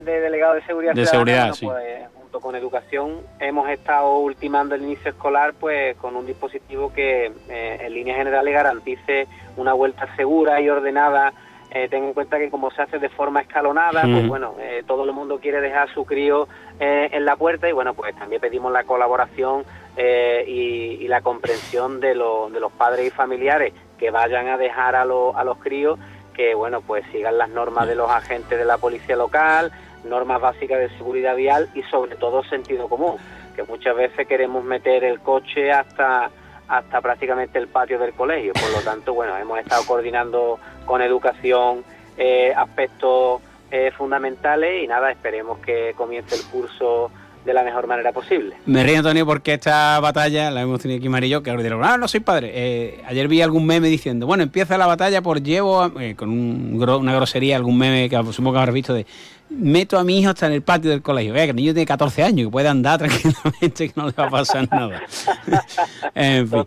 de delegado de seguridad ciudadana, sí. Pues, junto con educación hemos estado ultimando el inicio escolar pues con un dispositivo que en líneas generales garantice una vuelta segura y ordenada. Ten en cuenta que como se hace de forma escalonada, pues bueno, todo el mundo quiere dejar a su crío en la puerta y bueno, pues también pedimos la colaboración y la comprensión de los padres y familiares que vayan a dejar a los críos, que bueno, pues sigan las normas de los agentes de la policía local, normas básicas de seguridad vial y sobre todo sentido común, que muchas veces queremos meter el coche hasta prácticamente el patio del colegio. Por lo tanto, bueno, hemos estado coordinando con educación aspectos fundamentales y nada, esperemos que comience el curso de la mejor manera posible. Me río, Antonio, porque esta batalla la hemos tenido aquí Mari y yo, que ahora dirán, no soy padre. Ayer vi algún meme diciendo, bueno, empieza la batalla por con una grosería, algún meme que asumo que habrás visto de meto a mi hijo hasta en el patio del colegio. Vea, que el niño tiene 14 años, que puede andar tranquilamente, que no le va a pasar nada. En fin.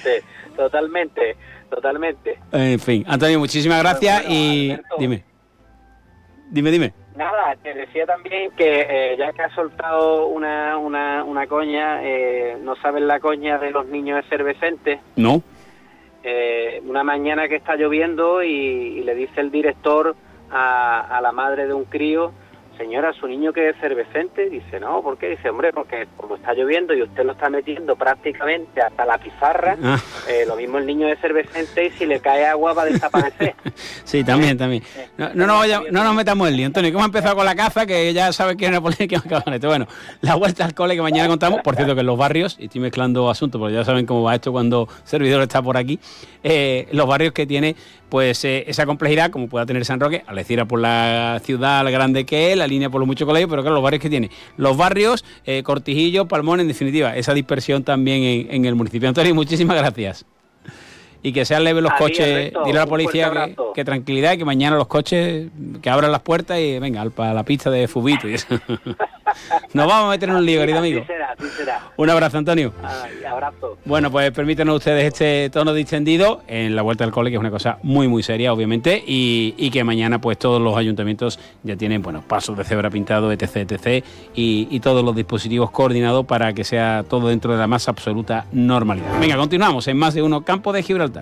Totalmente. En fin, Antonio, muchísimas gracias. Bueno, y Alberto, dime. Nada, te decía también que ya que has soltado una coña, ¿no sabes la coña de los niños efervescentes? No. Una mañana que está lloviendo y le dice el director a la madre de un crío, señora, su niño que es efervescente. Dice, no, ¿por qué? Dice, hombre, porque como está lloviendo y usted lo está metiendo prácticamente hasta la pizarra, lo mismo el niño es efervescente y si le cae agua va a desaparecer. Sí, también. No nos metamos en lío, Antonio, que hemos empezado con la caza, que ya sabes que es una polémica que va a acabar esto. Bueno, la vuelta al cole que mañana contamos, por cierto que en los barrios, y estoy mezclando asuntos, porque ya saben cómo va esto cuando servidor está por aquí, los barrios que tiene pues esa complejidad, como pueda tener San Roque, Algeciras por la ciudad la grande que es, la línea por los muchos colegios, pero claro, los barrios que tiene. Los barrios, Cortijillo, Palmón, en definitiva, esa dispersión también en el municipio. Antonio, muchísimas gracias. Y que sean leves los coches, dile a la policía que tranquilidad, y que mañana los coches, que abran las puertas y venga, a la pista de fubito y eso. Nos vamos a meter en un lío, querido amigo. Así será. Un abrazo, Antonio. Abrazo. Bueno, pues permítanos ustedes este tono distendido en la vuelta al cole, que es una cosa muy, muy seria, obviamente, y que mañana pues todos los ayuntamientos ya tienen, bueno, pasos de cebra pintados, etc., y todos los dispositivos coordinados para que sea todo dentro de la más absoluta normalidad. Venga, continuamos en Más de Uno, Campo de Gibraltar.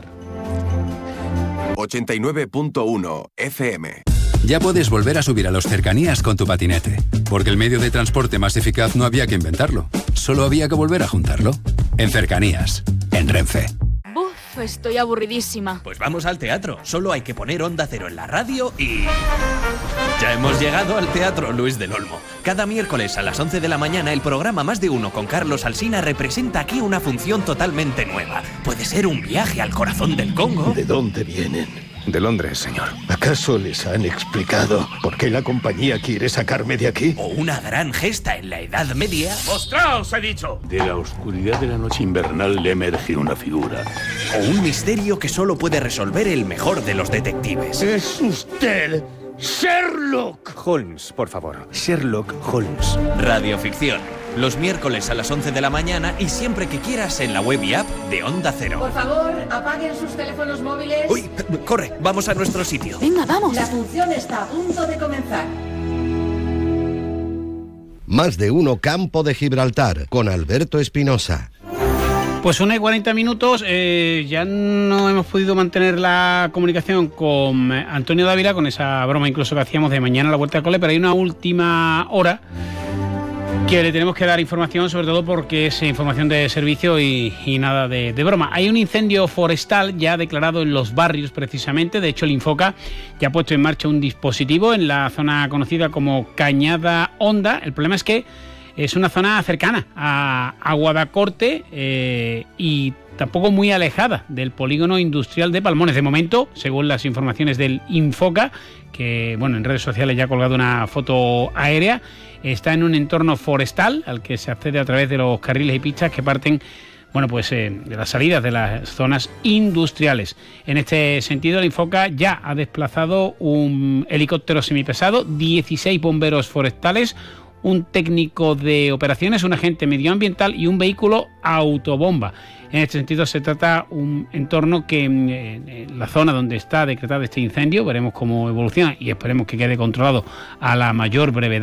89.1 FM. Ya puedes volver a subir a los Cercanías con tu patinete, porque el medio de transporte más eficaz no había que inventarlo, solo había que volver a juntarlo. En Cercanías, en Renfe. Buf, estoy aburridísima. Pues vamos al teatro, solo hay que poner Onda Cero en la radio y... Ya hemos llegado al Teatro Luis del Olmo. Cada miércoles a las 11 de la mañana el programa Más de Uno con Carlos Alsina representa aquí una función totalmente nueva. Puede ser un viaje al corazón del Congo. ¿De dónde vienen? De Londres, señor. ¿Acaso les han explicado por qué la compañía quiere sacarme de aquí? O una gran gesta en la Edad Media. ¡Mostraos, he dicho! De la oscuridad de la noche invernal le emerge una figura. O un misterio que solo puede resolver el mejor de los detectives. ¡Es usted Sherlock Holmes, por favor. Sherlock Holmes. Radioficción. Los miércoles a las 11 de la mañana y siempre que quieras en la web y app de Onda Cero. Por favor, apaguen sus teléfonos móviles. Uy, corre, vamos a nuestro sitio. Venga, vamos. La función está a punto de comenzar. Más de Uno, Campo de Gibraltar, con Alberto Espinosa. Pues 1:40, ya no hemos podido mantener la comunicación con Antonio Dávila, con esa broma incluso que hacíamos de mañana a la vuelta al cole, pero hay una última hora que le tenemos que dar información, sobre todo porque es información de servicio y nada de broma. Hay un incendio forestal ya declarado en los barrios precisamente. De hecho, el Infoca ya ha puesto en marcha un dispositivo en la zona conocida como Cañada Honda. El problema es que es una zona cercana a Guadacorte y tampoco muy alejada del polígono industrial de Palmones. De momento, según las informaciones del Infoca, que bueno, en redes sociales ya ha colgado una foto aérea, está en un entorno forestal al que se accede a través de los carriles y pistas que parten, bueno, pues de las salidas de las zonas industriales. En este sentido, el Infoca ya ha desplazado un helicóptero semipesado, 16 bomberos forestales, un técnico de operaciones, un agente medioambiental y un vehículo autobomba. En este sentido se trata un entorno que en la zona donde está decretado este incendio, veremos cómo evoluciona y esperemos que quede controlado a la mayor brevedad.